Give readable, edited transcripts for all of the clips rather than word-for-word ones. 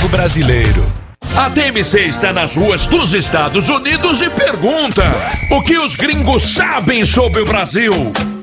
brasileiro. A TMC está nas ruas dos Estados Unidos e pergunta: o que os gringos sabem sobre o Brasil?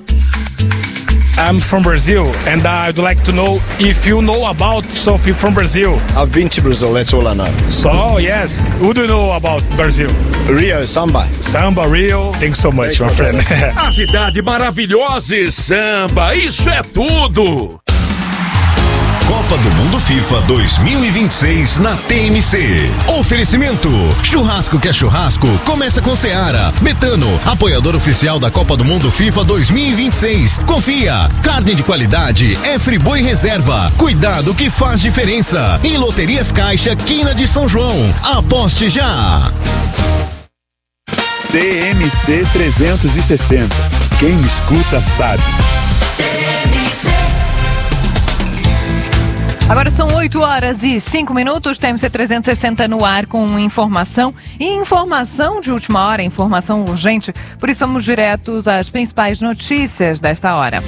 I'm from Brazil and I'd like to know if you know about something from Brazil. I've been to Brazil, that's all I know. So, yes, what do you know about Brazil? Rio, samba. Samba, Rio. Thanks so much, my friend. A cidade maravilhosa e samba, isso é tudo! Copa do Mundo FIFA 2026 na TMC. Oferecimento: churrasco que é churrasco, começa com Seara. Betano, apoiador oficial da Copa do Mundo FIFA 2026. Confia, carne de qualidade é Friboi Reserva. Cuidado que faz diferença. E Loterias Caixa, Quina de São João. Aposte já. TMC 360. Quem escuta sabe. Agora são 8h05, TMC 360 no ar com informação e informação de última hora, informação urgente, por isso vamos diretos às principais notícias desta hora.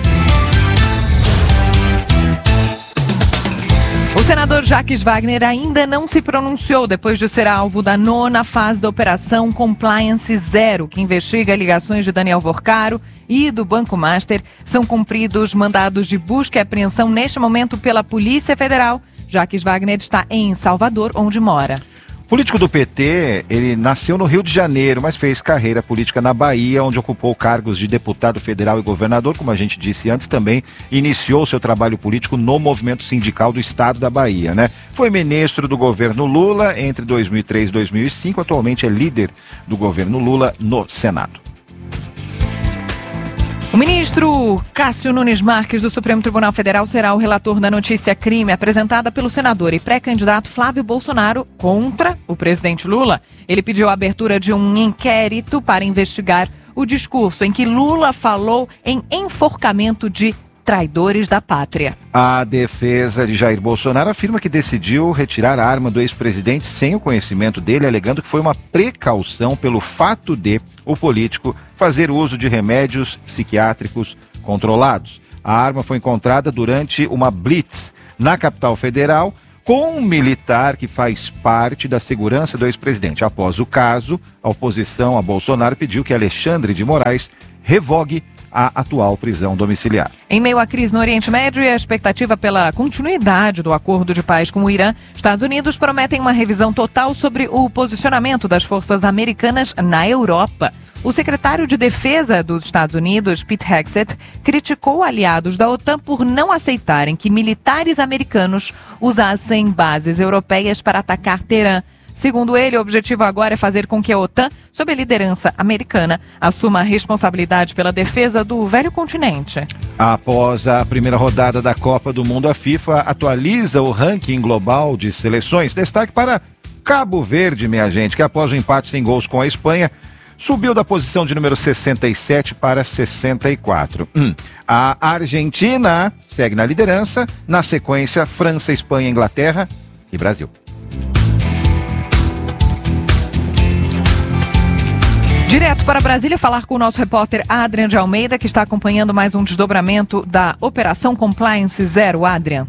O senador Jacques Wagner ainda não se pronunciou depois de ser alvo da 9ª fase da Operação Compliance Zero, que investiga ligações de Daniel Vorcaro e do Banco Master. São cumpridos mandados de busca e apreensão neste momento pela Polícia Federal. Jacques Wagner está em Salvador, onde mora. Político do PT, ele nasceu no Rio de Janeiro, mas fez carreira política na Bahia, onde ocupou cargos de deputado federal e governador, como a gente disse antes, também iniciou seu trabalho político no movimento sindical do estado da Bahia, né? Foi ministro do governo Lula entre 2003 e 2005, atualmente é líder do governo Lula no Senado. O ministro Cássio Nunes Marques do Supremo Tribunal Federal será o relator da notícia crime apresentada pelo senador e pré-candidato Flávio Bolsonaro contra o presidente Lula. Ele pediu a abertura de um inquérito para investigar o discurso em que Lula falou em enforcamento de traidores da pátria. A defesa de Jair Bolsonaro afirma que decidiu retirar a arma do ex-presidente sem o conhecimento dele, alegando que foi uma precaução pelo fato de o político fazer uso de remédios psiquiátricos controlados. A arma foi encontrada durante uma blitz na capital federal com um militar que faz parte da segurança do ex-presidente. Após o caso, a oposição a Bolsonaro pediu que Alexandre de Moraes revogue a atual prisão domiciliar. Em meio à crise no Oriente Médio e a expectativa pela continuidade do acordo de paz com o Irã, Estados Unidos prometem uma revisão total sobre o posicionamento das forças americanas na Europa. O secretário de Defesa dos Estados Unidos, Pete Hegseth, criticou aliados da OTAN por não aceitarem que militares americanos usassem bases europeias para atacar Teherã. Segundo ele, o objetivo agora é fazer com que a OTAN, sob a liderança americana, assuma a responsabilidade pela defesa do velho continente. Após a primeira rodada da Copa do Mundo, a FIFA atualiza o ranking global de seleções. Destaque para Cabo Verde, minha gente, que após o empate sem gols com a Espanha, subiu da posição de número 67 para 64. A Argentina segue na liderança, na sequência França, Espanha, Inglaterra e Brasil. Direto para Brasília, falar com o nosso repórter Adrian de Almeida, que está acompanhando mais um desdobramento da Operação Compliance Zero. Adrian.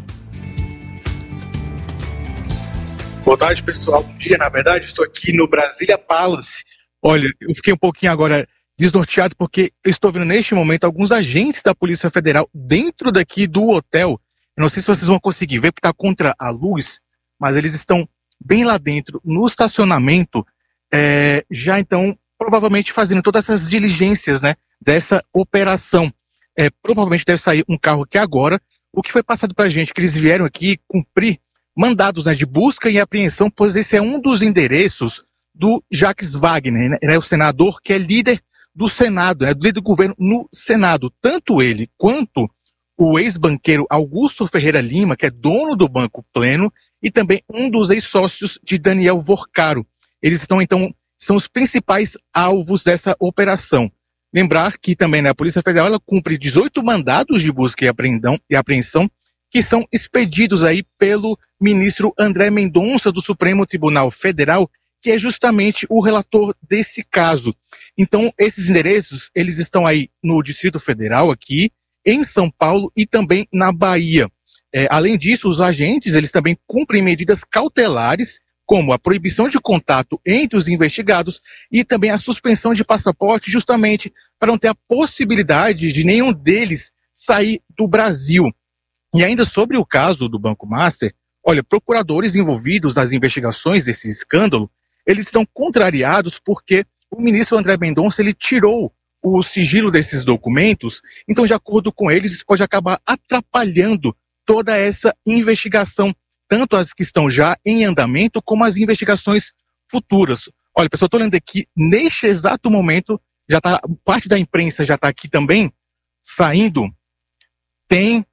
Boa tarde, pessoal. Bom dia. Na verdade, estou aqui no Brasília Palace. Olha, eu fiquei um pouquinho agora desnorteado porque eu estou vendo neste momento alguns agentes da Polícia Federal dentro daqui do hotel. Eu não sei se vocês vão conseguir ver porque está contra a luz, mas eles estão bem lá dentro, no estacionamento, já então provavelmente fazendo todas essas diligências, né, dessa operação. Provavelmente deve sair um carro aqui agora. O que foi passado para a gente, que eles vieram aqui cumprir mandados, né, de busca e apreensão, pois esse é um dos endereços do Jacques Wagner, né, o senador que é líder do Senado, né, líder do governo no Senado. Tanto ele quanto o ex-banqueiro Augusto Ferreira Lima, que é dono do Banco Pleno, e também um dos ex-sócios de Daniel Vorcaro. Eles estão, então, são os principais alvos dessa operação. Lembrar que também, né, a Polícia Federal ela cumpre 18 mandados de busca e apreensão que são expedidos aí pelo ministro André Mendonça do Supremo Tribunal Federal, que é justamente o relator desse caso. Então, esses endereços, eles estão aí no Distrito Federal, aqui, em São Paulo e também na Bahia. Além disso, os agentes eles também cumprem medidas cautelares, como a proibição de contato entre os investigados e também a suspensão de passaporte, justamente para não ter a possibilidade de nenhum deles sair do Brasil. E ainda sobre o caso do Banco Master, olha, procuradores envolvidos nas investigações desse escândalo, eles estão contrariados porque o ministro André Mendonça ele tirou o sigilo desses documentos, então, de acordo com eles, isso pode acabar atrapalhando toda essa investigação, tanto as que estão já em andamento, como as investigações futuras. Olha, pessoal, estou lendo aqui, neste exato momento, já tá, parte da imprensa já está aqui também, saindo, tem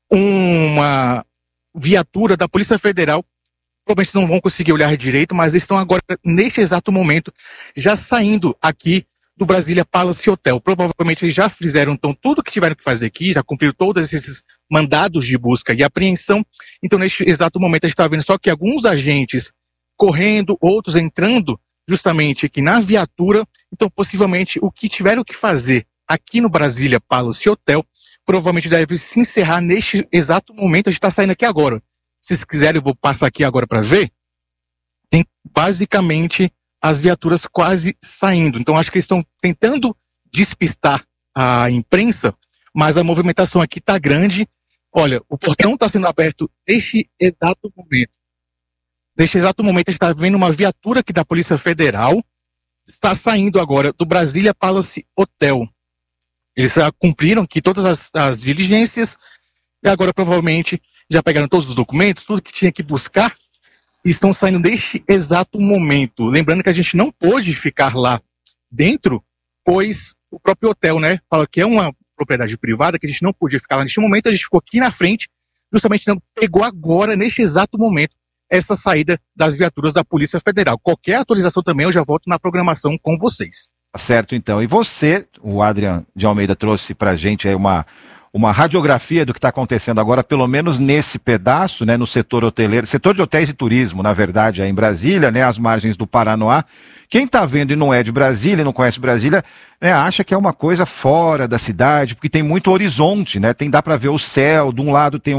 uma viatura da Polícia Federal, provavelmente não vão conseguir olhar direito, mas eles estão agora, neste exato momento, já saindo aqui do Brasília Palace Hotel. Provavelmente eles já fizeram então tudo o que tiveram que fazer aqui, já cumpriram todos esses mandados de busca e apreensão. Então, neste exato momento, a gente está vendo só que alguns agentes correndo, outros entrando justamente aqui na viatura. Então, possivelmente, o que tiveram que fazer aqui no Brasília Palace Hotel, provavelmente deve se encerrar neste exato momento. A gente está saindo aqui agora. Se vocês quiserem, eu vou passar aqui agora para ver. Tem basicamente as viaturas quase saindo. Então, acho que eles estão tentando despistar a imprensa, mas a movimentação aqui está grande. Olha, o portão está sendo aberto neste exato momento. Neste exato momento, a gente está vendo uma viatura aqui da Polícia Federal, está saindo agora do Brasília Palace Hotel. Eles já cumpriram aqui todas as diligências e agora provavelmente já pegaram todos os documentos, tudo que tinha que buscar, e estão saindo neste exato momento. Lembrando que a gente não pôde ficar lá dentro, pois o próprio hotel, né, fala que é uma propriedade privada, que a gente não podia ficar lá neste momento, a gente ficou aqui na frente, justamente não pegou agora, neste exato momento, essa saída das viaturas da Polícia Federal. Qualquer atualização também, eu já volto na programação com vocês. Certo, então. E você, o Adrian de Almeida trouxe pra gente aí uma radiografia do que está acontecendo agora, pelo menos nesse pedaço, né, no setor hoteleiro, setor de hotéis e turismo, na verdade, aí em Brasília, né, às margens do Paranoá. Quem está vendo e não é de Brasília, não conhece Brasília, né, acha que é uma coisa fora da cidade, porque tem muito horizonte, né, dá para ver o céu, de um lado tem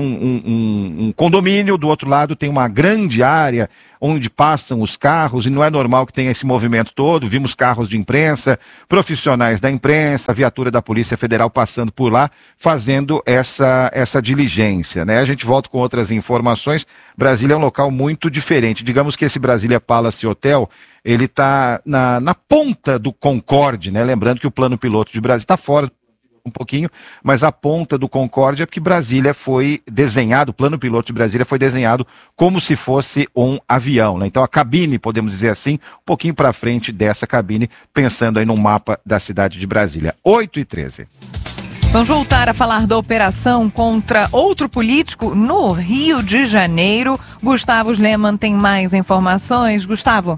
um condomínio, do outro lado tem uma grande área onde passam os carros, e não é normal que tenha esse movimento todo. Vimos carros de imprensa, profissionais da imprensa, a viatura da Polícia Federal passando por lá, fazendo essa diligência, né? A gente volta com outras informações. Brasília é um local muito diferente. Digamos que esse Brasília Palace Hotel, ele está na ponta do Concorde, né? Lembrando que o plano piloto de Brasília está fora um pouquinho, mas a ponta do Concorde é porque Brasília foi desenhado, o plano piloto de Brasília foi desenhado como se fosse um avião, né? Então a cabine, podemos dizer assim, um pouquinho para frente dessa cabine, pensando aí no mapa da cidade de Brasília. 8h13. Vamos voltar a falar da operação contra outro político no Rio de Janeiro. Gustavo Lehmann tem mais informações. Gustavo.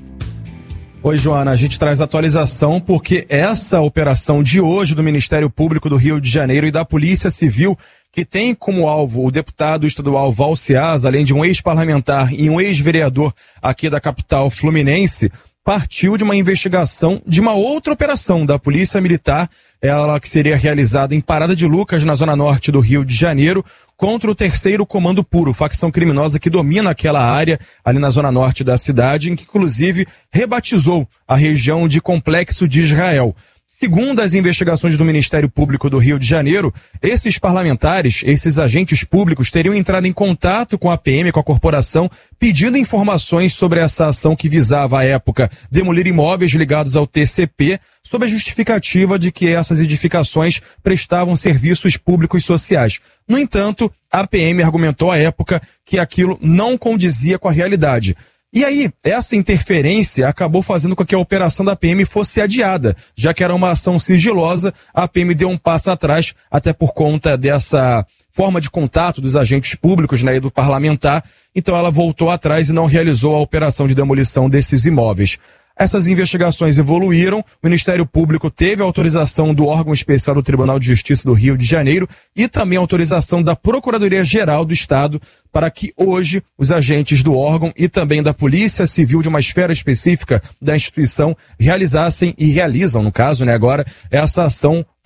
Oi, Joana, a gente traz atualização porque essa operação de hoje do Ministério Público do Rio de Janeiro e da Polícia Civil, que tem como alvo o deputado estadual Val Ceasa, além de um ex-parlamentar e um ex-vereador aqui da capital fluminense, partiu de uma investigação de uma outra operação da Polícia Militar, ela que seria realizada em Parada de Lucas, na zona norte do Rio de Janeiro, contra o 3º Comando Puro, facção criminosa que domina aquela área ali na zona norte da cidade, em que inclusive rebatizou a região de Complexo de Israel. Segundo as investigações do Ministério Público do Rio de Janeiro, esses parlamentares, esses agentes públicos teriam entrado em contato com a PM, com a corporação, pedindo informações sobre essa ação que visava, à época, demolir imóveis ligados ao TCP, sob a justificativa de que essas edificações prestavam serviços públicos sociais. No entanto, a PM argumentou à época que aquilo não condizia com a realidade. E aí, essa interferência acabou fazendo com que a operação da PM fosse adiada. Já que era uma ação sigilosa, a PM deu um passo atrás, até por conta dessa forma de contato dos agentes públicos, né, e do parlamentar. Então ela voltou atrás e não realizou a operação de demolição desses imóveis. Essas investigações evoluíram, o Ministério Público teve a autorização do órgão especial do Tribunal de Justiça do Rio de Janeiro e também a autorização da Procuradoria-Geral do Estado para que hoje os agentes do órgão e também da Polícia Civil de uma esfera específica da instituição realizassem e realizam, no caso, né, agora, essa ação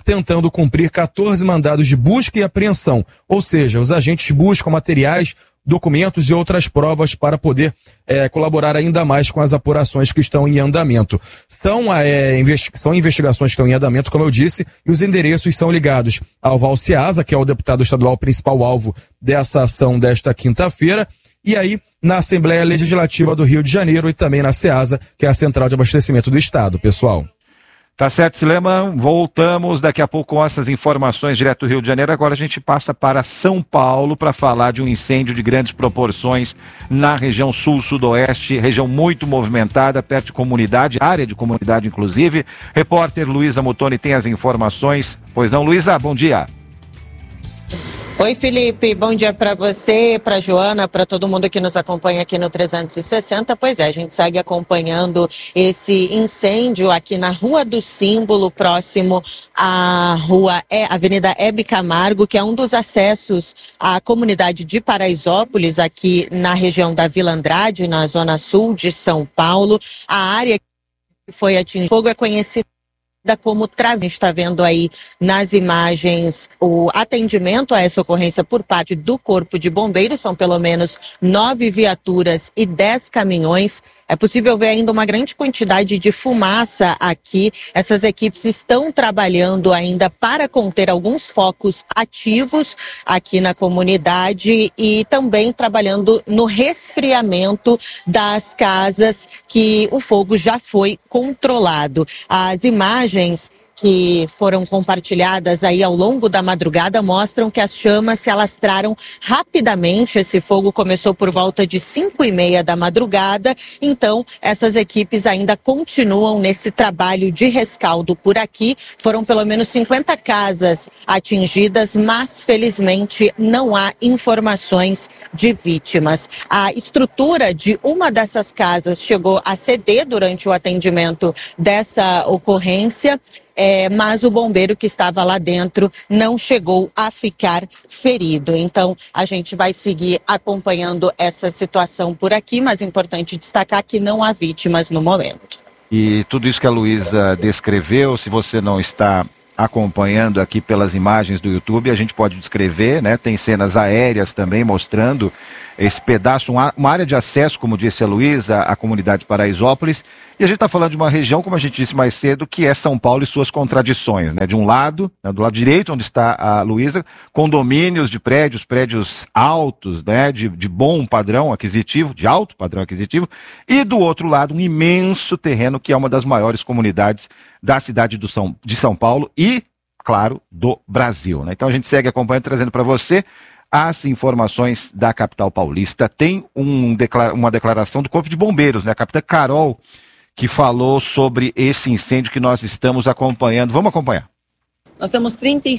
tentando cumprir 14 mandados de busca e apreensão. Ou seja, os agentes buscam materiais, documentos e outras provas para poder colaborar ainda mais com as apurações que estão em andamento. São investigações que estão em andamento, como eu disse, e os endereços são ligados ao Val Ceasa, que é o deputado estadual principal alvo dessa ação desta quinta-feira, e aí na Assembleia Legislativa do Rio de Janeiro e também na Ceasa, que é a Central de Abastecimento do Estado, pessoal. Tá certo, Sileman. Voltamos daqui a pouco com essas informações direto do Rio de Janeiro. Agora a gente passa para São Paulo para falar de um incêndio de grandes proporções na região sul-sudoeste, região muito movimentada, perto de comunidade, área de comunidade inclusive. Repórter Luísa Mutoni tem as informações. Pois não, Luísa, bom dia. Oi, Felipe, bom dia para você, para Joana, para todo mundo que nos acompanha aqui no 360. Pois é, a gente segue acompanhando esse incêndio aqui na Rua do Símbolo, próximo à Avenida Hebe Camargo, que é um dos acessos à comunidade de Paraisópolis, aqui na região da Vila Andrade, na zona sul de São Paulo. A área que foi atingida, fogo é conhecida como trave. A gente está vendo aí nas imagens o atendimento a essa ocorrência por parte do Corpo de Bombeiros. São pelo menos 9 viaturas e 10 caminhões. É possível ver ainda uma grande quantidade de fumaça aqui. Essas equipes estão trabalhando ainda para conter alguns focos ativos aqui na comunidade e também trabalhando no resfriamento das casas que o fogo já foi controlado. As imagens que foram compartilhadas aí ao longo da madrugada mostram que as chamas se alastraram rapidamente. Esse fogo começou por volta de 5:30 da madrugada, então essas equipes ainda continuam nesse trabalho de rescaldo por aqui. Foram pelo menos 50 casas atingidas, mas felizmente não há informações de vítimas. A estrutura de uma dessas casas chegou a ceder durante o atendimento dessa ocorrência, mas o bombeiro que estava lá dentro não chegou a ficar ferido. Então, a gente vai seguir acompanhando essa situação por aqui, mas é importante destacar que não há vítimas no momento. E tudo isso que a Luísa descreveu, se você não está acompanhando aqui pelas imagens do YouTube, a gente pode descrever, né? Tem cenas aéreas também mostrando esse pedaço, uma área de acesso, como disse a Luísa, à comunidade de Paraisópolis. E a gente está falando de uma região, como a gente disse mais cedo, que é São Paulo e suas contradições, né? De um lado, né, do lado direito, onde está a Luísa, condomínios de prédios altos, né? De bom padrão aquisitivo, de alto padrão aquisitivo. E do outro lado, um imenso terreno que é uma das maiores comunidades da cidade de São Paulo e, claro, do Brasil, né? Então a gente segue acompanhando, trazendo para você as informações da capital paulista. Tem uma declaração do Corpo de Bombeiros, né? A capitã Carol, que falou sobre esse incêndio que nós estamos acompanhando. Vamos acompanhar. Nós temos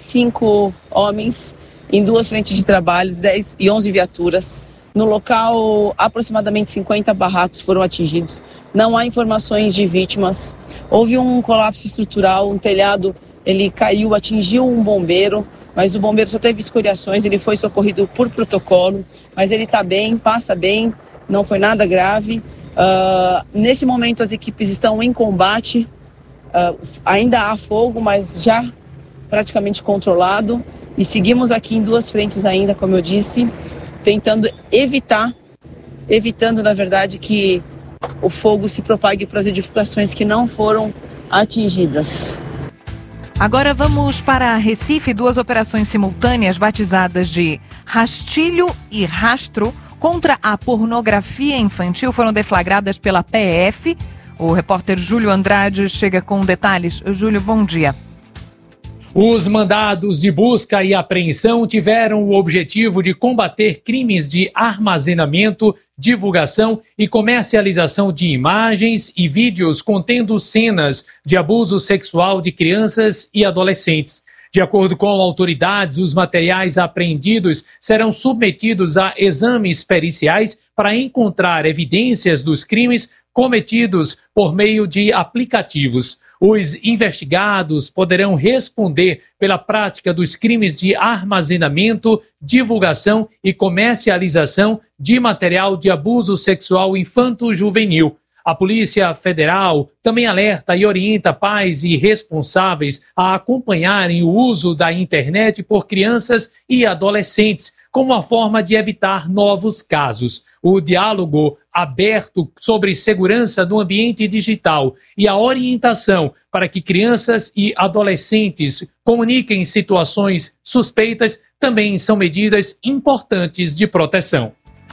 35 homens em 2 frentes de trabalho, 10 e 11 viaturas. No local, aproximadamente 50 barracos foram atingidos. Não há informações de vítimas. Houve um colapso estrutural, um telhado, ele caiu, atingiu um bombeiro, mas o bombeiro só teve escoriações, ele foi socorrido por protocolo, mas ele está bem, passa bem, não foi nada grave. Nesse momento as equipes estão em combate, ainda há fogo, mas já praticamente controlado, e seguimos aqui em 2 frentes ainda, como eu disse, tentando evitando na verdade que o fogo se propague para as edificações que não foram atingidas. Agora vamos para Recife. 2 operações simultâneas batizadas de Rastilho e Rastro contra a pornografia infantil foram deflagradas pela PF. O repórter Júlio Andrade chega com detalhes. Júlio, bom dia. Os mandados de busca e apreensão tiveram o objetivo de combater crimes de armazenamento, divulgação e comercialização de imagens e vídeos contendo cenas de abuso sexual de crianças e adolescentes. De acordo com autoridades, os materiais apreendidos serão submetidos a exames periciais para encontrar evidências dos crimes cometidos por meio de aplicativos. Os investigados poderão responder pela prática dos crimes de armazenamento, divulgação e comercialização de material de abuso sexual infanto-juvenil. A Polícia Federal também alerta e orienta pais e responsáveis a acompanharem o uso da internet por crianças e adolescentes, como uma forma de evitar novos casos. O diálogo aberto sobre segurança do ambiente digital e a orientação para que crianças e adolescentes comuniquem situações suspeitas também são medidas importantes de proteção.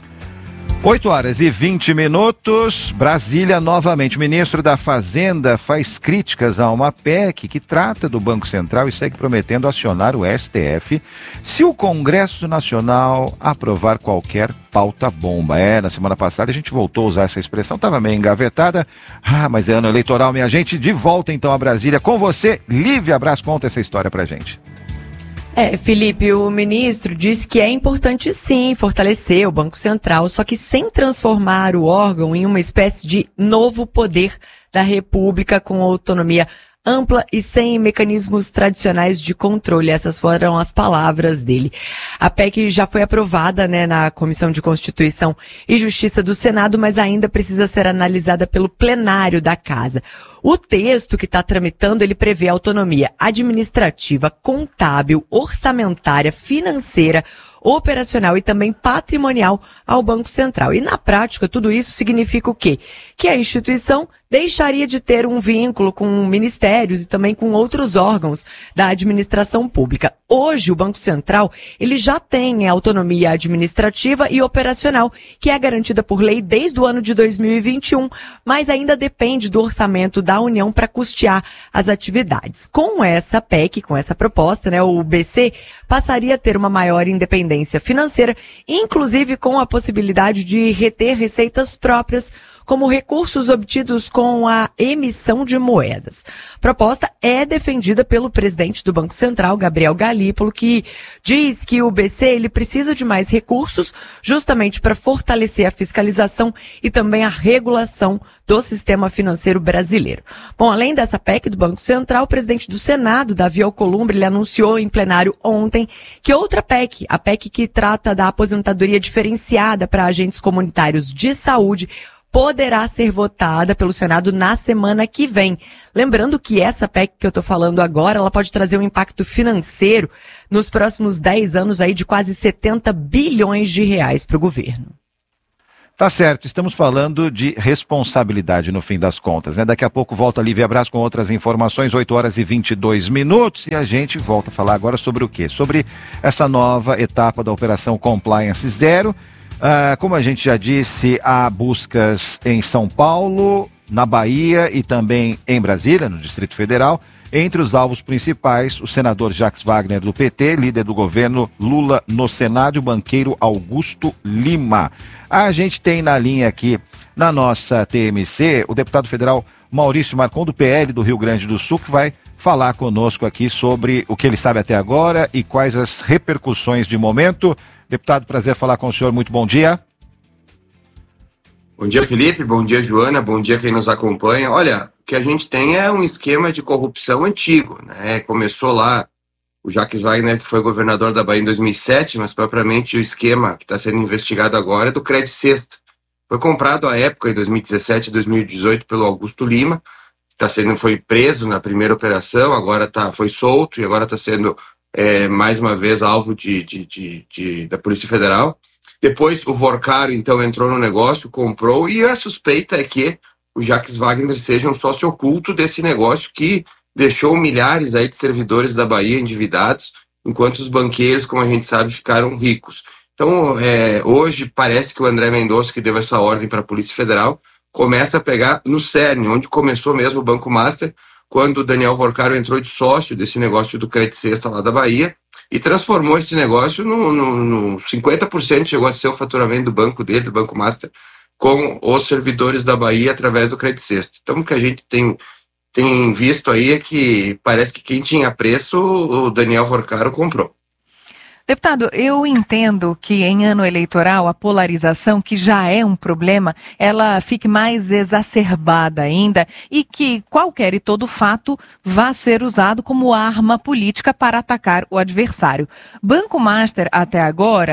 8h20. Brasília, novamente. O ministro da Fazenda faz críticas a uma PEC que trata do Banco Central e segue prometendo acionar o STF se o Congresso Nacional aprovar qualquer pauta-bomba. Na semana passada a gente voltou a usar essa expressão, estava meio engavetada. Mas é ano eleitoral, minha gente. De volta então a Brasília com você. Lívia Braz, conta essa história pra gente. Felipe, o ministro diz que é importante sim fortalecer o Banco Central, só que sem transformar o órgão em uma espécie de novo poder da República com autonomia ampla e sem mecanismos tradicionais de controle. Essas foram as palavras dele. A PEC já foi aprovada, na Comissão de Constituição e Justiça do Senado, mas ainda precisa ser analisada pelo plenário da Casa. O texto que está tramitando, ele prevê autonomia administrativa, contábil, orçamentária, financeira, operacional e também patrimonial ao Banco Central. E na prática, tudo isso significa o quê? Que a instituição deixaria de ter um vínculo com ministérios e também com outros órgãos da administração pública. Hoje, o Banco Central, ele já tem autonomia administrativa e operacional, que é garantida por lei desde o ano de 2021, mas ainda depende do orçamento da União para custear as atividades. Com essa PEC, com essa proposta, o BC passaria a ter uma maior independência financeira, inclusive com a possibilidade de reter receitas próprias, como recursos obtidos com a emissão de moedas. A proposta é defendida pelo presidente do Banco Central, Gabriel Galípolo, que diz que o BC ele precisa de mais recursos justamente para fortalecer a fiscalização e também a regulação do sistema financeiro brasileiro. Bom, além dessa PEC do Banco Central, o presidente do Senado, Davi Alcolumbre, ele anunciou em plenário ontem que outra PEC, a PEC que trata da aposentadoria diferenciada para agentes comunitários de saúde, poderá ser votada pelo Senado na semana que vem. Lembrando que essa PEC que eu estou falando agora, ela pode trazer um impacto financeiro nos próximos 10 anos aí de quase 70 bilhões de reais para o governo. Tá certo, estamos falando de responsabilidade no fim das contas, Daqui a pouco volta a Lívia Braz com outras informações, 8h22, e a gente volta a falar agora sobre o quê? Sobre essa nova etapa da Operação Compliance Zero. Como a gente já disse, há buscas em São Paulo, na Bahia e também em Brasília, no Distrito Federal. Entre os alvos principais, o senador Jacques Wagner do PT, líder do governo Lula no Senado, e o banqueiro Augusto Lima. A gente tem na linha aqui, na nossa TMC, o deputado federal Maurício Marcon, do PL do Rio Grande do Sul, que vai falar conosco aqui sobre o que ele sabe até agora e quais as repercussões de momento. Deputado, prazer falar com o senhor, muito bom dia. Bom dia, Felipe, bom dia, Joana, bom dia quem nos acompanha. Olha, o que a gente tem é um esquema de corrupção antigo, Começou lá o Jacques Wagner, que foi governador da Bahia em 2007, mas propriamente o esquema que está sendo investigado agora é do Crédito Sexto. Foi comprado à época, em 2017 e 2018, pelo Augusto Lima, foi preso na primeira operação, agora foi solto e agora está sendo mais uma vez alvo da Polícia Federal. Depois o Vorcaro então entrou no negócio, comprou, e a suspeita é que o Jacques Wagner seja um sócio oculto desse negócio que deixou milhares aí de servidores da Bahia endividados, enquanto os banqueiros, como a gente sabe, ficaram ricos. Então, hoje parece que o André Mendonça, que deu essa ordem para a Polícia Federal, começa a pegar no cerne, onde começou mesmo o Banco Master, quando o Daniel Vorcaro entrou de sócio desse negócio do Crédito Sexta lá da Bahia e transformou esse negócio no 50%, chegou a ser o faturamento do banco dele, do Banco Master, com os servidores da Bahia através do Crédito Sexta. Então, o que a gente tem visto aí é que parece que quem tinha preço, o Daniel Vorcaro comprou. Deputado, eu entendo que em ano eleitoral a polarização, que já é um problema, ela fique mais exacerbada ainda e que qualquer e todo fato vá ser usado como arma política para atacar o adversário. Banco Master, até agora,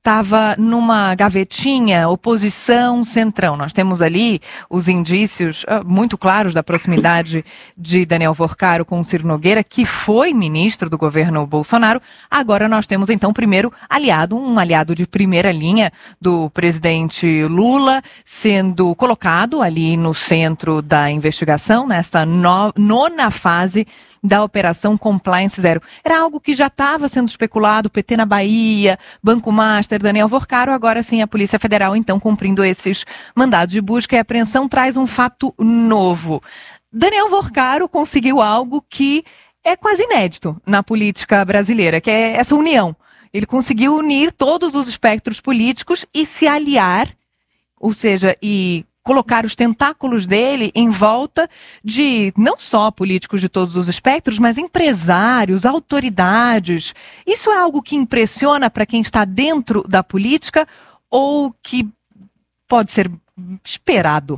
estava numa gavetinha, oposição, centrão. Nós temos ali os indícios muito claros da proximidade de Daniel Vorcaro com o Ciro Nogueira, que foi ministro do governo Bolsonaro. Agora nós temos, então, primeiro aliado, um aliado de primeira linha do presidente Lula, sendo colocado ali no centro da investigação, nesta nona fase da Operação Compliance Zero. Era algo que já estava sendo especulado, PT na Bahia, Banco Master, Daniel Vorcaro, agora sim a Polícia Federal, então, cumprindo esses mandados de busca e apreensão, traz um fato novo. Daniel Vorcaro conseguiu algo que é quase inédito na política brasileira, que é essa união. Ele conseguiu unir todos os espectros políticos e se aliar, ou seja, e colocar os tentáculos dele em volta de não só políticos de todos os espectros, mas empresários, autoridades. Isso é algo que impressiona para quem está dentro da política ou que pode ser esperado?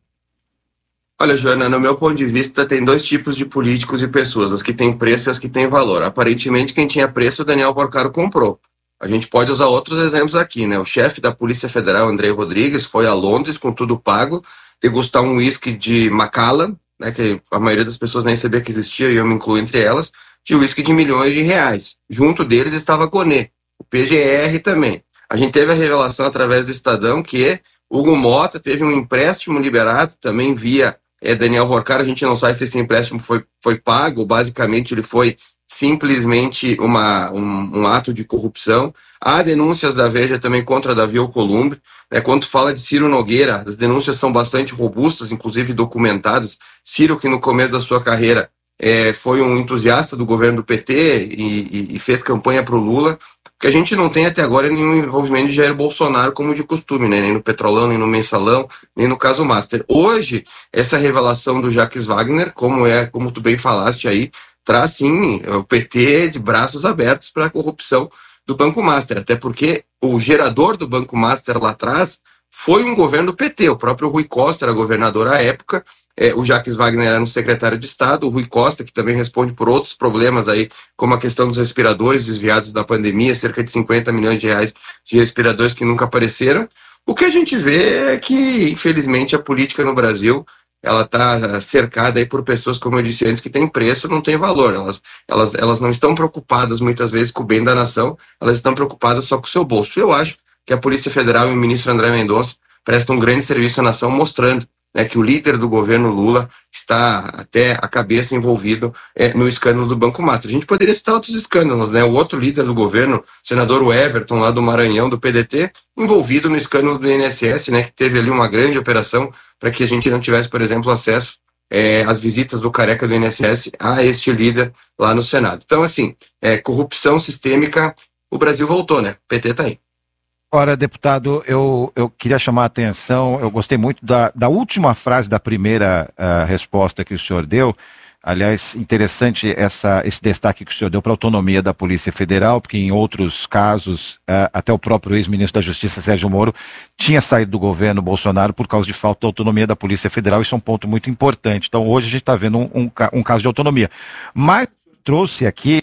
Olha, Joana, no meu ponto de vista, tem dois tipos de políticos e pessoas, as que têm preço e as que têm valor. Aparentemente, quem tinha preço, o Daniel Vorcaro comprou. A gente pode usar outros exemplos aqui, né? O chefe da Polícia Federal, André Rodrigues, foi a Londres com tudo pago, degustar um uísque de Macallan, né, que a maioria das pessoas nem sabia que existia, e eu me incluo entre elas, de uísque de milhões de reais. Junto deles estava a Gonê, o PGR também. A gente teve a revelação através do Estadão que Hugo Mota teve um empréstimo liberado, também via Daniel Vorcaro. A gente não sabe se esse empréstimo foi pago, basicamente ele foi simplesmente um ato de corrupção. Há denúncias da Veja também contra Davi Alcolumbre. Quando fala de Ciro Nogueira, as denúncias são bastante robustas, inclusive documentadas. Ciro, que no começo da sua carreira foi um entusiasta do governo do PT e fez campanha para o Lula. O que a gente não tem até agora é nenhum envolvimento de Jair Bolsonaro, como de costume, né? Nem no Petrolão, nem no Mensalão, nem no caso Master. Hoje, essa revelação do Jacques Wagner, como tu bem falaste aí, traz sim o PT de braços abertos para a corrupção do Banco Master, até porque o gerador do Banco Master lá atrás foi um governo do PT, o próprio Rui Costa era governador à época, o Jacques Wagner era um secretário de Estado, o Rui Costa, que também responde por outros problemas aí, como a questão dos respiradores desviados da pandemia, cerca de 50 milhões de reais de respiradores que nunca apareceram. O que a gente vê é que, infelizmente, a política no Brasil ela está cercada aí por pessoas, como eu disse antes, que têm preço, não tem valor. Elas não estão preocupadas muitas vezes com o bem da nação, elas estão preocupadas só com o seu bolso. Eu acho que a Polícia Federal e o ministro André Mendonça prestam um grande serviço à nação, mostrando que o líder do governo Lula está até a cabeça envolvido no escândalo do Banco Master. A gente poderia citar outros escândalos, né? O outro líder do governo, o senador Everton, lá do Maranhão, do PDT, envolvido no escândalo do INSS, né? Que teve ali uma grande operação para que a gente não tivesse, por exemplo, acesso às visitas do careca do INSS a este líder lá no Senado. Então, assim, corrupção sistêmica, o Brasil voltou, né? O PT tá aí. Ora, deputado, eu queria chamar a atenção, eu gostei muito da última frase da primeira resposta que o senhor deu. Aliás, interessante esse destaque que o senhor deu para a autonomia da Polícia Federal, porque em outros casos, até o próprio ex-ministro da Justiça, Sérgio Moro, tinha saído do governo Bolsonaro por causa de falta de autonomia da Polícia Federal. Isso é um ponto muito importante. Então, hoje a gente está vendo um caso de autonomia. Mas trouxe aqui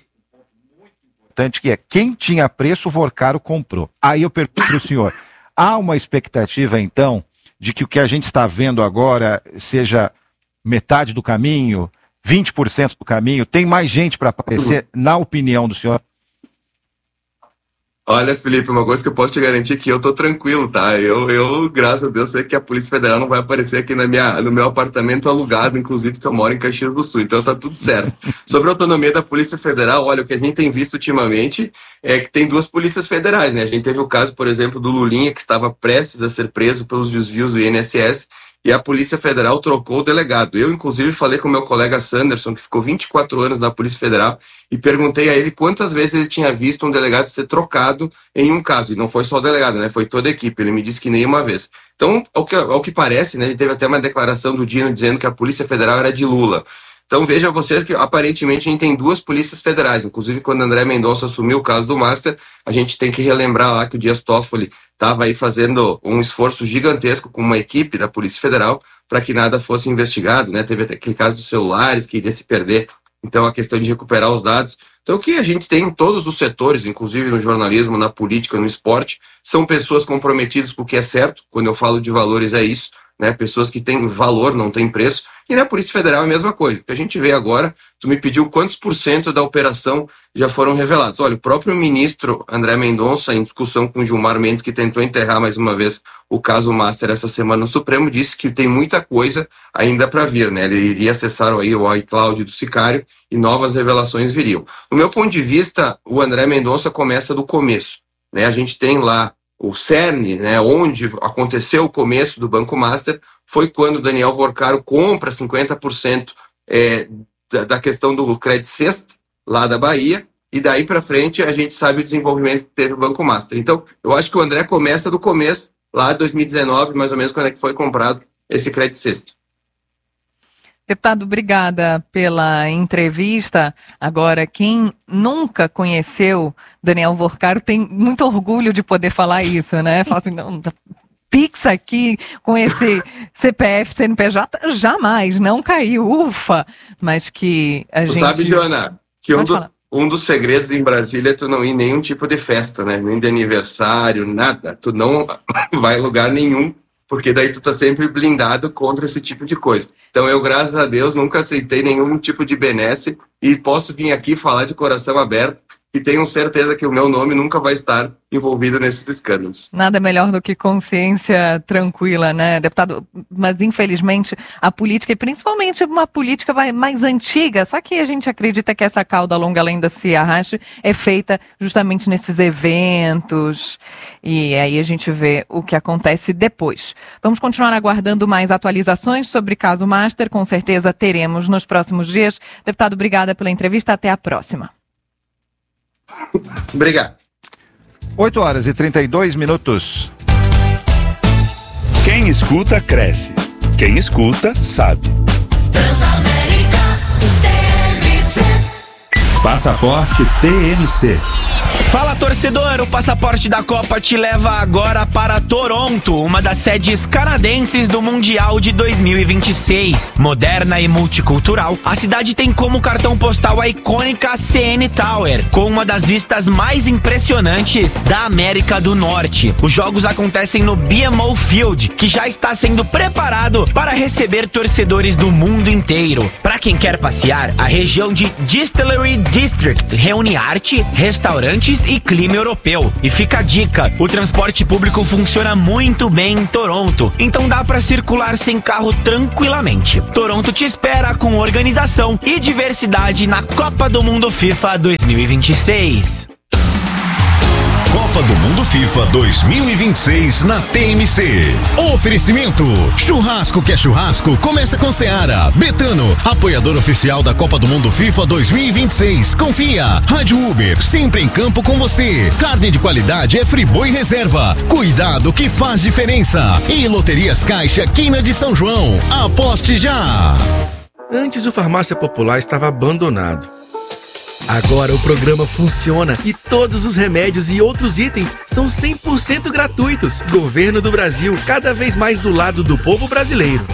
que é quem tinha preço, o Vorcaro comprou. Aí eu pergunto para o senhor, há uma expectativa então de que o que a gente está vendo agora seja metade do caminho, 20% do caminho? Tem mais gente para aparecer, na opinião do senhor? Olha, Felipe, uma coisa que eu posso te garantir é que eu tô tranquilo, tá? Eu, graças a Deus, sei que a Polícia Federal não vai aparecer aqui no meu apartamento alugado, inclusive, que eu moro em Caxias do Sul, então tá tudo certo. Sobre a autonomia da Polícia Federal, olha, o que a gente tem visto ultimamente é que tem duas polícias federais, né? A gente teve o caso, por exemplo, do Lulinha, que estava prestes a ser preso pelos desvios do INSS, e a Polícia Federal trocou o delegado. Eu, inclusive, falei com o meu colega Sanderson, que ficou 24 anos na Polícia Federal, e perguntei a ele quantas vezes ele tinha visto um delegado ser trocado em um caso. E não foi só o delegado, né? Foi toda a equipe. Ele me disse que nenhuma vez. Então, ao que parece, né? Ele teve até uma declaração do Dino dizendo que a Polícia Federal era de Lula. Então, veja vocês que, aparentemente, a gente tem duas polícias federais. Inclusive, quando André Mendonça assumiu o caso do Master, a gente tem que relembrar lá que o Dias Toffoli estava aí fazendo um esforço gigantesco com uma equipe da Polícia Federal para que nada fosse investigado, né? Teve até aquele caso dos celulares que iria se perder Então, a questão de recuperar os dados. Então, o que a gente tem em todos os setores, inclusive no jornalismo, na política, no esporte, são pessoas comprometidas com o que é certo. Quando eu falo de valores, é isso, né? Pessoas que têm valor, não têm preço. E na Polícia Federal é a mesma coisa. O que a gente vê agora, tu me pediu quantos % da operação já foram revelados. Olha, o próprio ministro André Mendonça, em discussão com Gilmar Mendes, que tentou enterrar mais uma vez o caso Master essa semana no Supremo, disse que tem muita coisa ainda para vir, né? Ele iria acessar aí o iCloud do sicário e novas revelações viriam. Do meu ponto de vista, o André Mendonça começa do começo, né? A gente tem lá o cerne, né, onde aconteceu o começo do Banco Master, foi quando o Daniel Vorcaro compra 50% da questão do Credit Suisse, lá da Bahia, e daí para frente a gente sabe o desenvolvimento que teve o Banco Master. Então, eu acho que o André começa do começo, lá de 2019, mais ou menos, quando é que foi comprado esse Credit Suisse. Deputado, obrigada pela entrevista. Agora, quem nunca conheceu Daniel Vorcaro tem muito orgulho de poder falar isso, né? Fala assim, não, Pix aqui com esse CPF, CNPJ, jamais, não caiu, ufa. Mas que a gente... Sabe, Joana, que um dos segredos em Brasília é tu não ir em nenhum tipo de festa, né? Nem de aniversário, nada. Tu não vai em lugar nenhum, porque daí tu tá sempre blindado contra esse tipo de coisa. Então eu, graças a Deus, nunca aceitei nenhum tipo de benesse e posso vir aqui falar de coração aberto e tenho certeza que o meu nome nunca vai estar envolvido nesses escândalos. Nada melhor do que consciência tranquila, né, deputado? Mas, infelizmente, a política, e principalmente uma política mais antiga, só que a gente acredita que essa cauda longa ela ainda se arraste, é feita justamente nesses eventos, e aí a gente vê o que acontece depois. Vamos continuar aguardando mais atualizações sobre caso Master, com certeza teremos nos próximos dias. Deputado, obrigada pela entrevista, até a próxima. Obrigado. 8h32. Quem escuta, cresce. Quem escuta, sabe. Passaporte TMC. Fala, torcedor! O passaporte da Copa te leva agora para Toronto, uma das sedes canadenses do Mundial de 2026. Moderna e multicultural, a cidade tem como cartão postal a icônica CN Tower, com uma das vistas mais impressionantes da América do Norte. Os jogos acontecem no BMO Field, que já está sendo preparado para receber torcedores do mundo inteiro. Para quem quer passear, a região de Distillery District reúne arte, restaurantes e clima europeu. E fica a dica, o transporte público funciona muito bem em Toronto, então dá para circular sem carro tranquilamente. Toronto te espera com organização e diversidade na Copa do Mundo FIFA 2026. Copa do Mundo FIFA 2026 na TMC. Oferecimento: churrasco que é churrasco, começa com Seara. Betano, apoiador oficial da Copa do Mundo FIFA 2026. Confia. Rádio Uber, sempre em campo com você. Carne de qualidade é Friboi Reserva. Cuidado que faz diferença. E Loterias Caixa, Quina de São João. Aposte já. Antes o Farmácia Popular estava abandonado. Agora o programa funciona e todos os remédios e outros itens são 100% gratuitos. Governo do Brasil, cada vez mais do lado do povo brasileiro.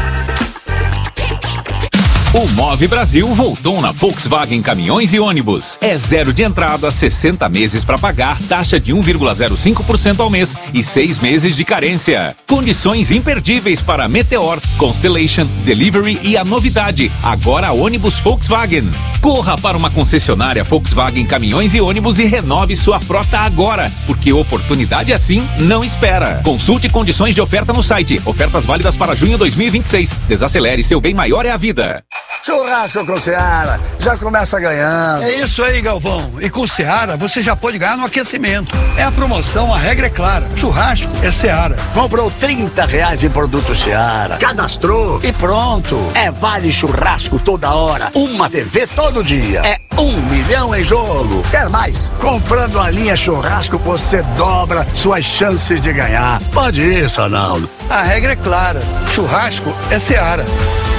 O Move Brasil voltou na Volkswagen Caminhões e Ônibus. É 0 de entrada, 60 meses para pagar, taxa de 1,05% ao mês e 6 meses de carência. Condições imperdíveis para Meteor, Constellation, Delivery e a novidade, agora ônibus Volkswagen. Corra para uma concessionária Volkswagen Caminhões e Ônibus e renove sua frota agora, porque oportunidade assim não espera. Consulte condições de oferta no site. Ofertas válidas para junho 2026. Desacelere, seu bem maior é a vida. Churrasco com Seara, já começa ganhando. É isso aí, Galvão. E com Seara, você já pode ganhar no aquecimento. É a promoção, a regra é clara. Churrasco é Seara. Comprou R$30 em produto Seara, cadastrou e pronto. É vale churrasco toda hora, uma TV todo dia. É 1 milhão em jogo. Quer mais? Comprando a linha churrasco, você dobra suas chances de ganhar. Pode ir, Sanaldo. A regra é clara. Churrasco é Seara.